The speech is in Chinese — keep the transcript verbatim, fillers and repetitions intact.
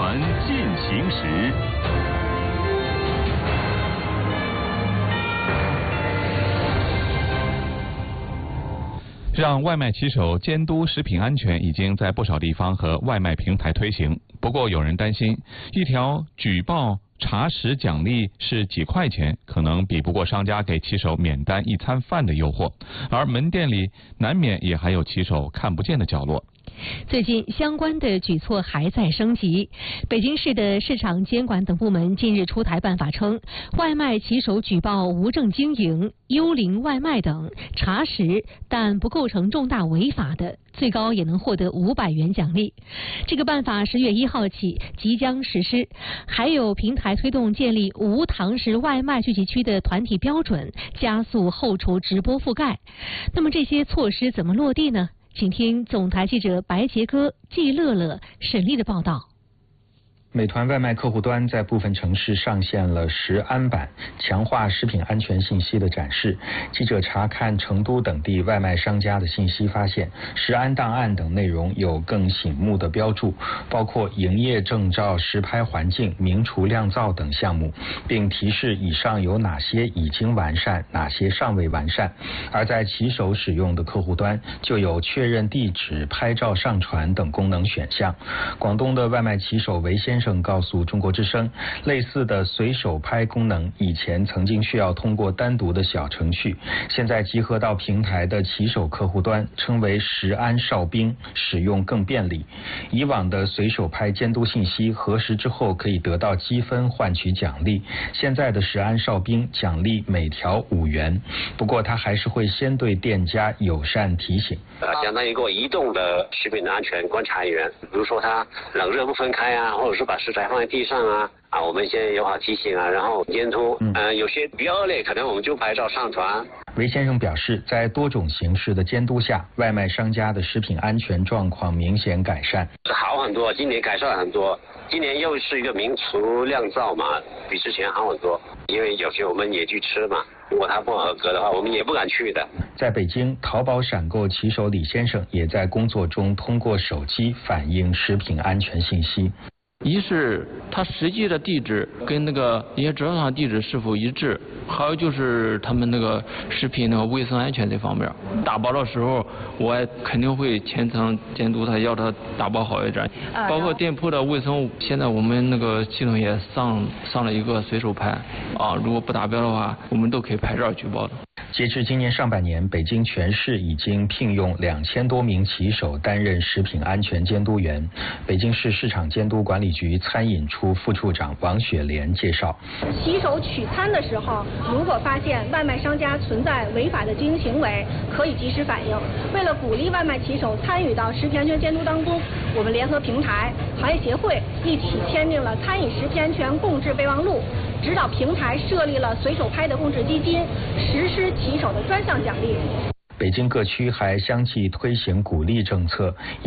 传进行时。 让外卖骑手监督食品安全已经在不少地方和外卖平台推行。不过有人担心，一条举报查实奖励是几块钱，可能比不过商家给骑手免单一餐饭的诱惑，而门店里难免也还有骑手看不见的角落。 最近相关的举措还在升级。北京市的市场监管等部门近日出台办法称，外卖骑手举报无证经营、幽灵外卖等查实但不构成重大违法的，最高也能获得五百元奖励。这个办法十月一号起即将实施。还有平台推动建立无堂食外卖聚集区的团体标准，加速后厨直播覆盖。那么这些措施怎么落地呢？请听总台记者白杰哥、季乐乐、沈丽的报道。 美团外卖客户端在部分城市上线了食安版，强化食品安全信息的展示。记者查看成都等地外卖商家的信息，发现食安档案等内容有更醒目的标注，包括营业证照、实拍环境、明厨亮灶等项目，并提示以上有哪些已经完善，哪些尚未完善。而在骑手使用的客户端，就有确认地址、拍照上传等功能选项。广东的外卖骑手韦先生告诉中国之声，类似的随手拍功能以前曾经需要通过单独的小程序，现在集合到平台的骑手客户端，称为食安哨兵，使用更便利。以往的随手拍监督信息核实之后可以得到积分换取奖励，现在的食安哨兵奖励每条五元，不过他还是会先对店家友善提醒， 呃，相当于一个移动的食品安全观察员，比如说它冷热不分开啊，或者是把食材放在地上啊，啊，我们先友好提醒啊，然后监督。嗯、呃，有些比较恶劣，可能我们就拍照上传。 韦先生表示，在多种形式的监督下，外卖商家的食品安全状况明显改善， 好很多，今年改善很多。今年又是一个明厨亮灶嘛，比之前好很多。因为有些我们也去吃嘛，如果他不合格的话，我们也不敢去的。 在北京，淘宝闪购骑手李先生也在工作中通过手机反映食品安全信息。 一是它实际的地址跟那个营业执照上地址是否一致，还有就是他们那个食品那个卫生安全这方面。打包的时候，我肯定会全程监督他，要他打包好一点。包括店铺的卫生，现在我们那个系统也上上了一个随手拍啊，如果不达标的话，我们都可以拍照举报的。 截至今年上半年，北京全市已经聘用两千多名骑手担任食品安全监督员。北京市市场监督管理局餐饮处副处长王雪莲介绍， 骑手取餐的时候，如果发现外卖商家存在违法的经营行为，可以及时反映。为了鼓励外卖骑手参与到食品安全监督当中，我们联合平台、行业协会一起签订了餐饮食品安全共治备忘录，指导平台设立了随手拍的共治基金，实施骑手的专项奖励。 北京各区还相继推行鼓励政策。